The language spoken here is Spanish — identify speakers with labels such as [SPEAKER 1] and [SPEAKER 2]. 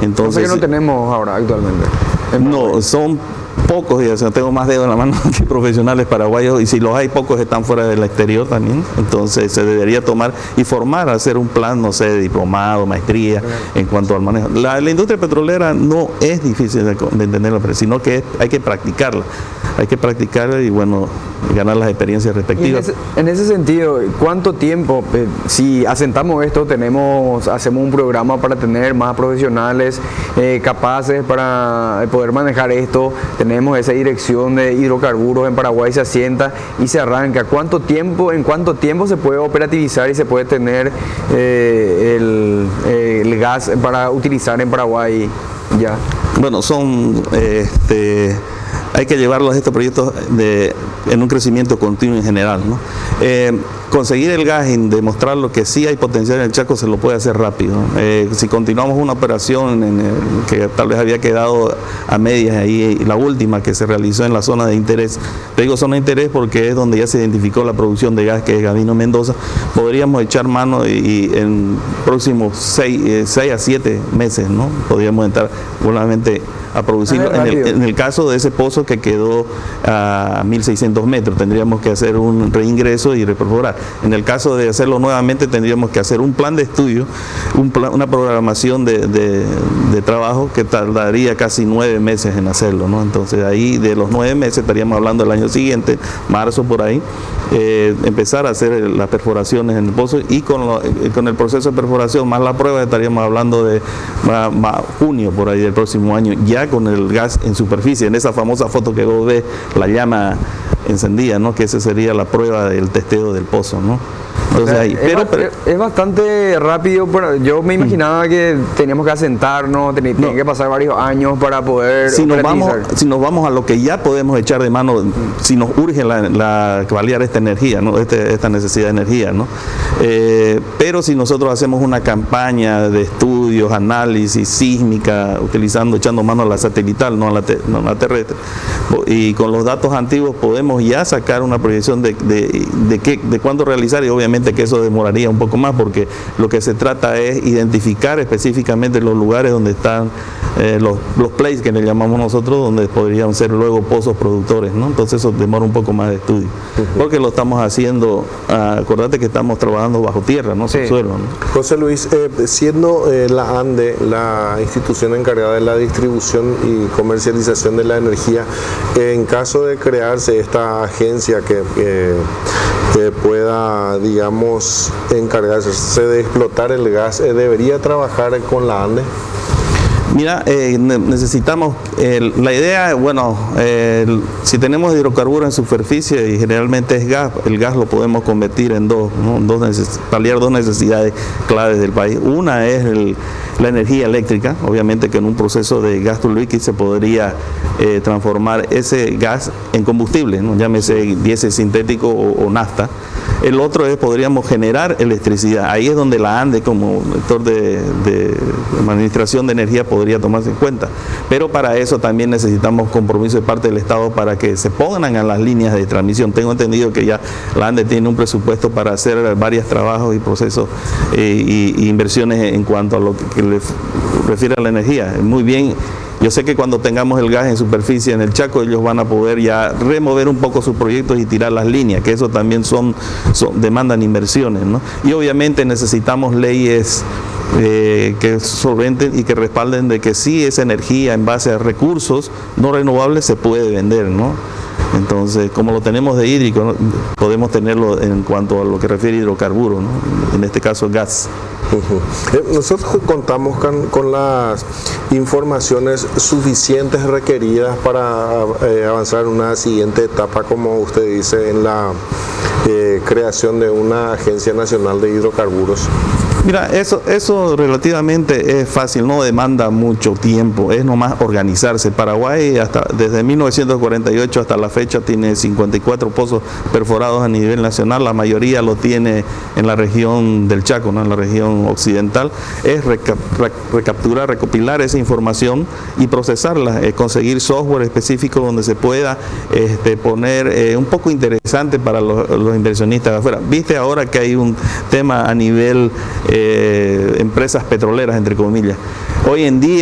[SPEAKER 1] Entonces,
[SPEAKER 2] que no tenemos ahora actualmente.
[SPEAKER 1] No, son pocos, o sea, tengo más dedos en la mano que profesionales paraguayos, y si los hay, pocos están fuera del exterior también. Entonces se debería tomar y formar, hacer un plan, no sé, de diplomado, maestría, en cuanto al manejo. La industria petrolera no es difícil de entenderla, sino que hay que practicarla. Hay que practicarla y, bueno, ganar las experiencias respectivas.
[SPEAKER 2] En ese sentido, ¿cuánto tiempo, si asentamos esto, hacemos un programa para tener más profesionales capaces para poder manejar esto? Tenemos esa dirección de hidrocarburos en Paraguay, se asienta y se arranca. ¿En cuánto tiempo se puede operativizar y se puede tener el gas para utilizar en Paraguay ya?
[SPEAKER 1] Bueno, hay que llevarlos a estos proyectos en un crecimiento continuo en general, ¿no? Conseguir el gas y demostrarlo que sí hay potencial en el Chaco se lo puede hacer rápido. Si continuamos una operación que tal vez había quedado a medias ahí, la última que se realizó en la zona de interés, te digo zona de interés porque es donde ya se identificó la producción de gas, que es Gavino Mendoza, podríamos echar mano y en próximos 6 a 7 meses, ¿no? Podríamos entrar nuevamente a producirlo. En el caso de ese pozo que quedó a 1.600 metros, tendríamos que hacer un reingreso y reperforar. En el caso de hacerlo nuevamente, tendríamos que hacer un plan de estudio, una programación de trabajo que tardaría casi 9 meses en hacerlo, ¿no? Entonces ahí de los 9 meses estaríamos hablando del año siguiente, marzo por ahí, empezar a hacer las perforaciones en el pozo, y con el proceso de perforación más la prueba estaríamos hablando de junio por ahí del próximo año, ya con el gas en superficie, en esa famosa foto que vos ves, la llama encendida, ¿no? Que esa sería la prueba del testeo del pozo, ¿no? Entonces, ahí,
[SPEAKER 2] es bastante rápido. Yo me imaginaba que teníamos que asentarnos, tenía que pasar varios años para poder
[SPEAKER 1] si nos vamos a lo que ya podemos echar de mano, si nos urge paliar esta energía, ¿no? Esta necesidad de energía, ¿no? Pero si nosotros hacemos una campaña de estudios, análisis sísmica, echando mano a la satelital, no a la terrestre, y con los datos antiguos podemos ya sacar una proyección de cuándo realizar, y obviamente que eso demoraría un poco más, porque lo que se trata es identificar específicamente los lugares donde están los plays, que le llamamos nosotros, donde podrían ser luego pozos productores, ¿no? Entonces eso demora un poco más de estudio, porque lo estamos haciendo, acordate que estamos trabajando bajo tierra, no subsuelo, ¿no?
[SPEAKER 3] José Luis, siendo la ANDE la institución encargada de la distribución y comercialización de la energía, en caso de crearse esta agencia que pueda, digamos, encargarse de explotar el gas, ¿debería trabajar con la ANDE?
[SPEAKER 1] Mira, necesitamos, la idea, bueno, si tenemos hidrocarburos en superficie y generalmente es gas, el gas lo podemos convertir en paliar dos necesidades claves del país. Una es la energía eléctrica, obviamente que en un proceso de gas to liquid se podría transformar ese gas en combustible, ¿no? Llámese diésel sintético o nafta. El otro es, podríamos generar electricidad. Ahí es donde la ANDE, como sector de administración de energía, podría tomarse en cuenta. Pero para eso también necesitamos compromiso de parte del Estado para que se pongan a las líneas de transmisión. Tengo entendido que ya la ANDE tiene un presupuesto para hacer varios trabajos y procesos y inversiones en cuanto a lo que le refiere a la energía. Muy bien. Yo sé que cuando tengamos el gas en superficie en el Chaco, ellos van a poder ya remover un poco sus proyectos y tirar las líneas, que eso también demandan inversiones, ¿no? Y obviamente necesitamos leyes que solventen y que respalden de que sí, esa energía en base a recursos no renovables se puede vender, ¿no? Entonces, como lo tenemos de hídrico, ¿no? Podemos tenerlo en cuanto a lo que refiere a hidrocarburos, ¿no? En este caso gas.
[SPEAKER 3] Nosotros contamos con las informaciones suficientes requeridas para avanzar en una siguiente etapa, como usted dice, en la creación de una Agencia Nacional de Hidrocarburos.
[SPEAKER 1] Mira, eso relativamente es fácil, no demanda mucho tiempo, es nomás organizarse. Paraguay desde 1948 hasta la fecha tiene 54 pozos perforados a nivel nacional, la mayoría lo tiene en la región del Chaco, ¿no? En la región occidental. Es recopilar esa información y procesarla, conseguir software específico donde se pueda poner un poco interesante para los inversionistas de afuera. Viste ahora que hay un tema a nivel empresas petroleras, entre comillas. Hoy en día